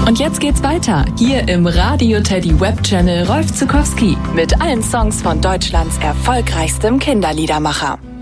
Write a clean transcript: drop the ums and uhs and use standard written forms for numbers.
Und jetzt geht's weiter, hier im Radio Teddy Web Channel Rolf Zukowski mit allen Songs von Deutschlands erfolgreichstem Kinderliedermacher.